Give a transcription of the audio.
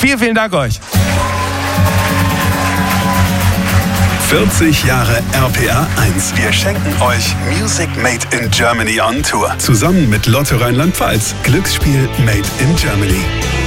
Vielen, vielen Dank euch. 40 Jahre RPR 1. Wir schenken euch Music Made in Germany on Tour. Zusammen mit Lotto Rheinland-Pfalz. Glücksspiel Made in Germany.